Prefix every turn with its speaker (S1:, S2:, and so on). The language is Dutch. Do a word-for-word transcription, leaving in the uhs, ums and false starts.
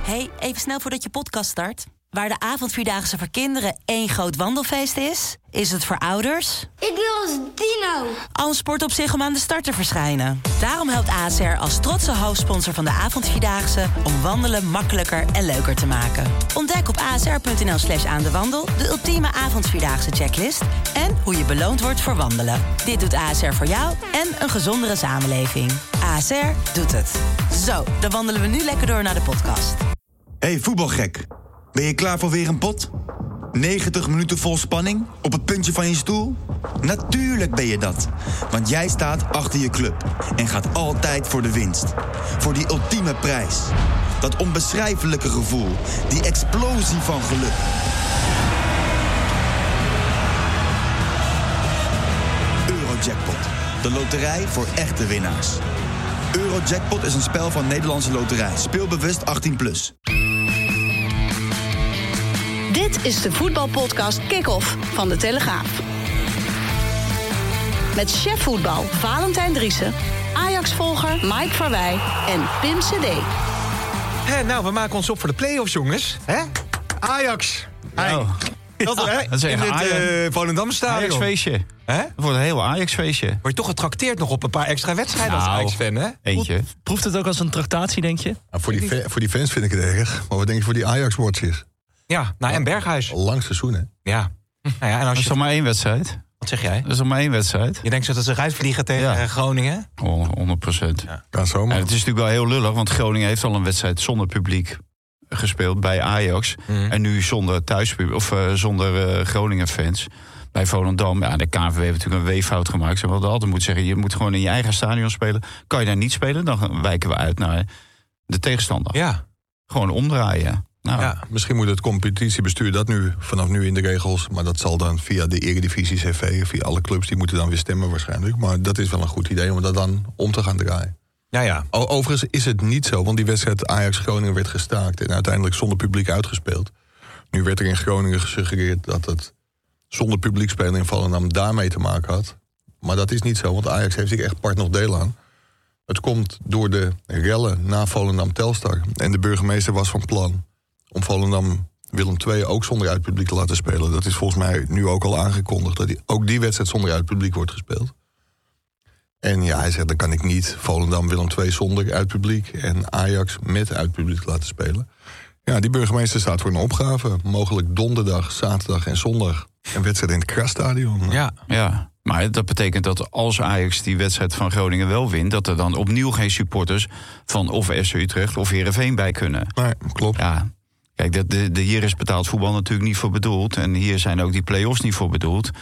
S1: Hey, even snel voordat je podcast start. Waar de avondvierdaagse voor kinderen één groot wandelfeest is, is het voor ouders...
S2: Ik wil als dino.
S1: al een sport op zich om aan de start te verschijnen. Daarom helpt A S R als trotse hoofdsponsor van de avondvierdaagse... om wandelen makkelijker en leuker te maken. Ontdek op asr.nl slash aan de wandel de ultieme avondvierdaagse checklist... en hoe je beloond wordt voor wandelen. Dit doet A S R voor jou en een gezondere samenleving. A S R doet het. Zo, dan wandelen we nu lekker door naar de podcast.
S3: Hey voetbalgek, ben je klaar voor weer een pot? negentig minuten vol spanning? Op het puntje van je stoel? Natuurlijk ben je dat. Want jij staat achter je club. En gaat altijd voor de winst. Voor die ultieme prijs. Dat onbeschrijfelijke gevoel. Die explosie van geluk. Eurojackpot. De loterij voor echte winnaars. Eurojackpot is een spel van Nederlandse Loterij. Speel bewust achttien plus.
S4: Dit is de voetbalpodcast Kick-Off van De Telegraaf. Met chef voetbal Valentijn Driessen, Ajax-volger Mike Verwij en Pim C D.
S5: Hé, nou, we maken ons op voor de play-offs, jongens. Hè? Ajax.
S6: Nou,
S5: Dat,
S6: ja,
S5: hè?
S6: dat is
S5: In
S6: een
S5: het uh, Volendam-stadion.
S6: Ajax-feestje.
S5: Hè?
S6: Het wordt een heel Ajax-feestje.
S5: Word je toch getrakteerd nog op een paar extra wedstrijden als
S6: Nou,
S5: Ajax-fan, hè?
S6: Eentje.
S7: Proeft het ook als een tractatie, denk je?
S8: Nou, voor, die fa- voor die fans vind ik het erg. Maar wat denk je voor die Ajax-watchers?
S5: Ja, nou, en Berghuis.
S8: Al lang seizoen, hè?
S5: Ja. Nou ja, en als
S6: Dat is
S5: je...
S6: toch maar één wedstrijd?
S5: Wat zeg jij?
S6: Dat is toch maar één wedstrijd?
S5: Je denkt dat ze eruit vliegen tegen
S6: Ja.
S5: eh, Groningen?
S6: Oh, honderd procent.
S5: Ja.
S8: Kan zomaar.
S6: En het is natuurlijk wel heel lullig, want Groningen heeft al een wedstrijd zonder publiek gespeeld bij Ajax.
S5: Mhm.
S6: En nu zonder thuispubliek, of uh, zonder uh, Groningen-fans. Bij Volendam, ja, de K N V V heeft natuurlijk een weeffout gemaakt. Ze hadden altijd moeten zeggen, je moet gewoon in je eigen stadion spelen. Kan je daar niet spelen, dan wijken we uit naar de tegenstander.
S5: Ja.
S6: Gewoon omdraaien. Nou,
S5: Ja.
S8: Misschien moet het competitiebestuur dat nu vanaf nu in de regels... maar dat zal dan via de Eredivisie C V, via alle clubs... die moeten dan weer stemmen waarschijnlijk. Maar dat is wel een goed idee om dat dan om te gaan draaien.
S5: Ja, ja.
S8: O- Overigens is het niet zo, want die wedstrijd Ajax-Groningen werd gestaakt... en uiteindelijk zonder publiek uitgespeeld. Nu werd er in Groningen gesuggereerd dat het zonder publiek spelen in Volendam daarmee te maken had. Maar dat is niet zo, want Ajax heeft zich echt part nog deel aan. Het komt door de rellen na Volendam-Telstar. En de burgemeester was van plan om Volendam Willem twee ook zonder uitpubliek te laten spelen. Dat is volgens mij nu ook al aangekondigd, dat die, ook die wedstrijd zonder uitpubliek wordt gespeeld. En ja, hij zegt, dan kan ik niet Volendam Willem twee zonder uitpubliek en Ajax met uitpubliek laten spelen. Ja, die burgemeester staat voor een opgave. Mogelijk donderdag, zaterdag en zondag een wedstrijd in het Krasstadion.
S5: Ja.
S6: Ja, maar dat betekent dat als Ajax die wedstrijd van Groningen wel wint... dat er dan opnieuw geen supporters van of F C Utrecht of Heerenveen bij kunnen.
S8: Nee, klopt.
S6: Ja, kijk, de, de, de, hier is betaald voetbal natuurlijk niet voor bedoeld. En hier zijn ook die play-offs niet voor bedoeld.